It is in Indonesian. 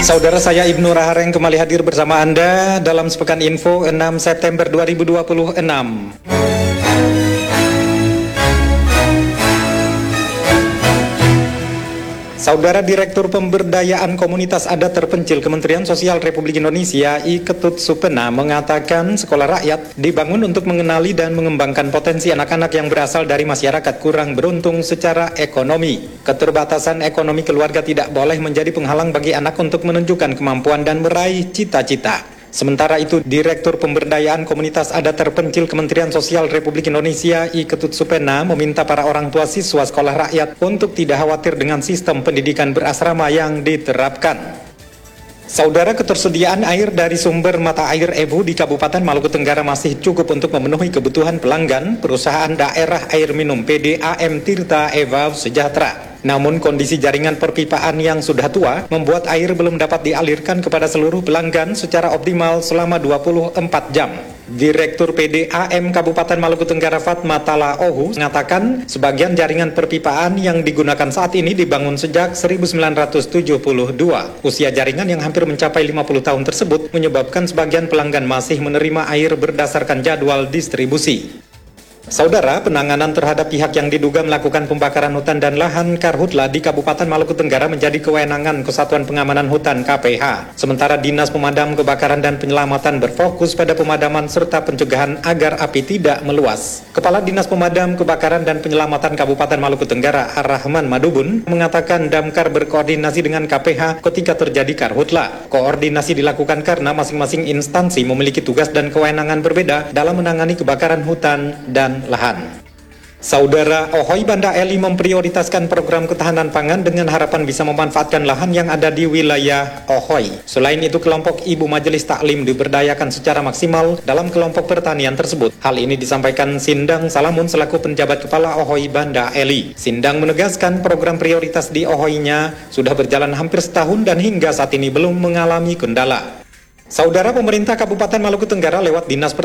Saudara saya Ibnu Rahareng kembali hadir bersama Anda dalam Sepekan Info 6 September 2026. Saudara Direktur Pemberdayaan Komunitas Adat Terpencil Kementerian Sosial Republik Indonesia I Ketut Supena mengatakan sekolah rakyat dibangun untuk mengenali dan mengembangkan potensi anak-anak yang berasal dari masyarakat kurang beruntung secara ekonomi. Keterbatasan ekonomi keluarga tidak boleh menjadi penghalang bagi anak untuk menunjukkan kemampuan dan meraih cita-cita. Sementara itu, Direktur Pemberdayaan Komunitas Adat Terpencil Kementerian Sosial Republik Indonesia I Ketut Supena meminta para orang tua siswa sekolah rakyat untuk tidak khawatir dengan sistem pendidikan berasrama yang diterapkan. Saudara, ketersediaan air dari sumber mata air Ebu di Kabupaten Maluku Tenggara masih cukup untuk memenuhi kebutuhan pelanggan perusahaan daerah air minum PDAM Tirta Eva Sejahtera. Namun kondisi jaringan perpipaan yang sudah tua membuat air belum dapat dialirkan kepada seluruh pelanggan secara optimal selama 24 jam. Direktur PDAM Kabupaten Maluku Tenggara Fatma Tala Ohu mengatakan sebagian jaringan perpipaan yang digunakan saat ini dibangun sejak 1972. Usia jaringan yang hampir mencapai 50 tahun tersebut menyebabkan sebagian pelanggan masih menerima air berdasarkan jadwal distribusi. Saudara, penanganan terhadap pihak yang diduga melakukan pembakaran hutan dan lahan Karhutla di Kabupaten Maluku Tenggara menjadi kewenangan Kesatuan Pengamanan Hutan KPH. Sementara Dinas Pemadam Kebakaran dan Penyelamatan berfokus pada pemadaman serta pencegahan agar api tidak meluas. Kepala Dinas Pemadam Kebakaran dan Penyelamatan Kabupaten Maluku Tenggara Ar-Rahman Madubun mengatakan Damkar berkoordinasi dengan KPH ketika terjadi Karhutla. Koordinasi dilakukan karena masing-masing instansi memiliki tugas dan kewenangan berbeda dalam menangani kebakaran hutan dan lahan. Saudara, Ohoy Banda Eli memprioritaskan program ketahanan pangan dengan harapan bisa memanfaatkan lahan yang ada di wilayah Ohoy. Selain itu, kelompok Ibu Majelis Taklim diberdayakan secara maksimal dalam kelompok pertanian tersebut. Hal ini disampaikan Sindang Salamun selaku penjabat kepala Ohoy Banda Eli. Sindang menegaskan program prioritas di Ohoynya sudah berjalan hampir setahun dan hingga saat ini belum mengalami kendala. Saudara, pemerintah Kabupaten Maluku Tenggara lewat Dinas